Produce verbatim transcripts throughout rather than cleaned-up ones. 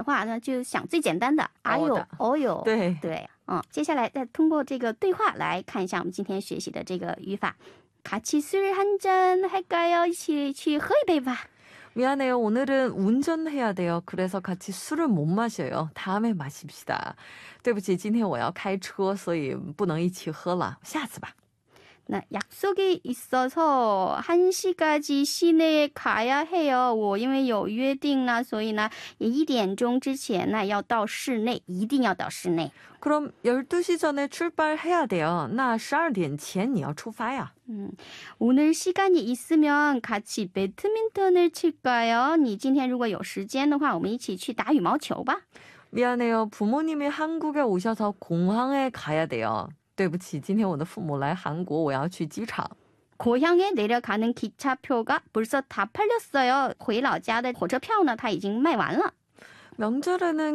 话呢，就想最简单的哎呦哦哟。 对对，嗯，接下来再通过这个对话来看一下我们今天学习的这个语法。같이 술 한 잔 할까요? 一起去喝一杯吧。 미안해요. 오늘은 운전해야 돼요. 그래서 같이 술을 못 마셔요. 다음에 마십시다. 对不起，今天我要开车，所以不能一起喝了，下次吧。 나 약속이 있어서 한 시까지 시내에 가야 해요. 我因为有约定了，所以呢一点钟之前呢要到室内，一定要到室内。 그럼 열두 시 전에 출발해야 돼요. 那十二点前你要出发呀。 음, 오늘 시간이 있으면 같이 배드민턴을 칠까요? 你今天如果有时间的话，我们一起去打羽毛球吧。 미안해요. 부모님이 한국에 오셔서 공항에 가야 돼요. 对不起，今天我的父母来韩国，我要去机场。 고향에 내려가는 기차표가 벌써 다 팔렸어요. 回老家的火车票呢，它已经卖完了。 명절에는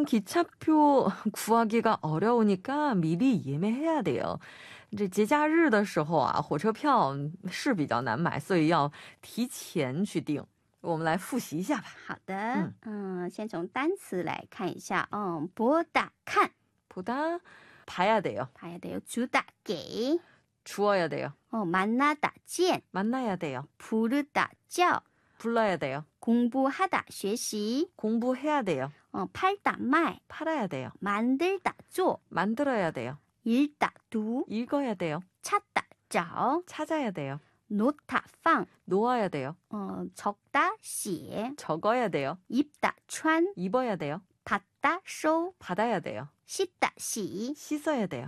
기차표 구하기가 어려우니까 미리 예매해야 돼요. 这节假日的时候啊，火车票是比较难买，所以要提前去订。我们来复习一下吧。 好的，嗯，嗯先从单词来看一下。嗯，보다看， 보다 봐야 돼요. 봐야 돼요. 주다给, 주어야 돼요. 어, 만나다 见, 만나야 돼요. 부르다 叫, 불러야 돼요. 공부하다 学习, 공부해야 돼요. 어, 팔다 卖, 팔아야 돼요. 만들다 做, 만들어야 돼요. 읽다 读, 읽어야 돼요. 찾다 找, 찾아야 돼요. 놓다 放, 놓아야 돼요. 어, 적다 写, 적어야 돼요. 입다 穿, 입어야 돼요. 받다 收, 받아야 돼요. 씻다 洗, 씻어야 돼요.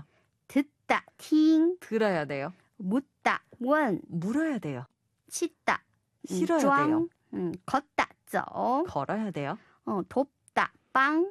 듣다 听, 들어야 돼요. 묻다 问, 물어야 돼요. 치다 실어야 装, 돼요. 음, 걷다 走, 걸어야 돼요. 어, 돕다 帮,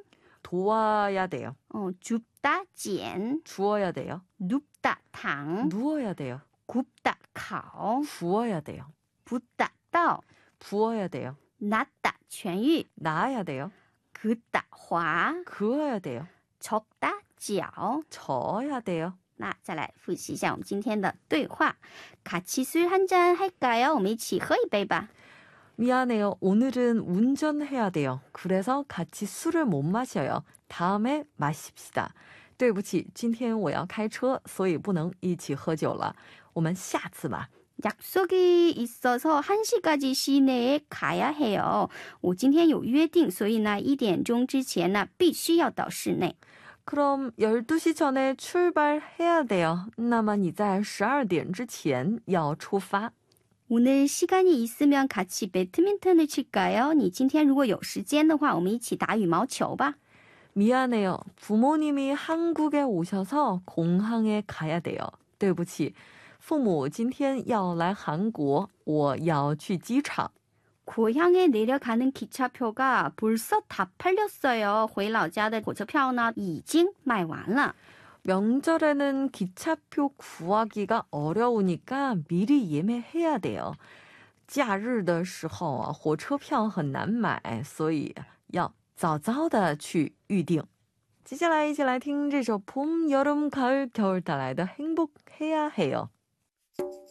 도와야 돼요. 어, 줍다 捡, 주어야 돼요. 눕다 躺, 누워야 돼요. 굽다 烤, 부어야 돼요. 붓다 到, 부어야 돼요. 낫다 痊愈, 나아야 돼요. 긋다 滑, 그어야 돼요. 적다 脚. 저어야 돼요. 那再来复习一下我们今天的对话。 같이 술 한 잔 할까요? 我们一起喝一杯吧。 미안해요. 오늘은 운전해야 돼요. 그래서 같이 술을 못 마셔요. 다음에 마십시다. 对不起，今天我要开车，所以不能一起喝酒了。我们下次吧。 약속이 있어서 한 시까지 시내에 가야 해요. 我今天有约定，所以呢一点钟之前呢必须要到室内。 그럼 열두 시 전에 출발해야 돼요. 那么你在十二点之前要出发。 오늘 시간이 있으면 같이 배드민턴을 칠까요? 你今天如果有时间的话，我们一起打羽毛球吧。 미안해요. 부모님이 한국에 오셔서 공항에 가야 돼요. 对不起，父母今天要来韩国，我要去机场。 고향에 내려가는 기차표가 벌써 다 팔렸어요. 回老家的火车票呢已经卖完了。 명절에는 기차표 구하기가 어려우니까 미리 예매해야 돼요. 假日的时候啊，火车票很难买，所以要早早的去预定。接下来一起来听这首봄、여름、가을、겨울带来的행복해야 해요。